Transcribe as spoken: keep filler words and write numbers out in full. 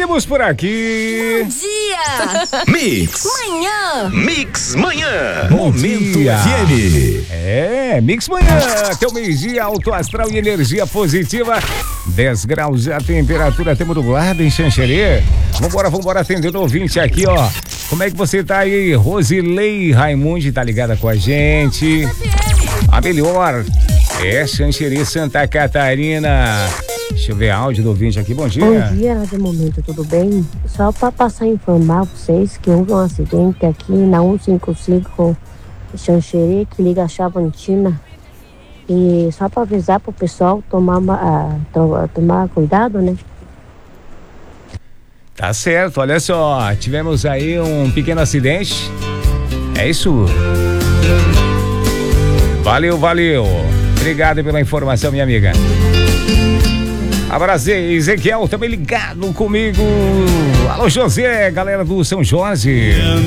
Seguimos por aqui. Bom dia. Mix. Manhã. Mix Manhã. Bom Momento dia. F M. É, Mix Manhã, até o meio-dia, alto astral e energia positiva. dez graus a temperatura, temos nublado em Xanxerê. Vambora, vambora, atendendo o ouvinte aqui, ó. Como é que você tá aí? Rosilei Raimundi tá ligada com a gente. A melhor é Xanxerê, Santa Catarina. Deixa eu ver áudio do ouvinte aqui, bom dia. Bom dia, Rádio Momento, tudo bem? Só para passar a informar vocês que houve um acidente aqui na cento e cinquenta e cinco Xanxerê, que liga a Chavantina. E só para avisar pro pessoal tomar, uh, to, tomar cuidado, né? Tá certo, olha só, tivemos aí um pequeno acidente. É isso. Valeu, valeu. Obrigado pela informação, minha amiga. Abraço, Ezequiel também ligado comigo. Alô, José, galera do São Jorge.